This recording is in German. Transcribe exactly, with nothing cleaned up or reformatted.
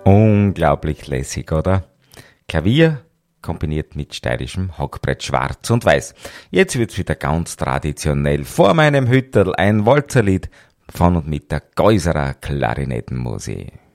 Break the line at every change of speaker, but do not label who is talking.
Unglaublich lässig, oder? Klavier kombiniert mit steirischem Hackbrett schwarz und weiß. Jetzt wird's wieder ganz traditionell. Vor meinem Hütterl ein Walzerlied von und mit der Geuserer Klarinettenmusik.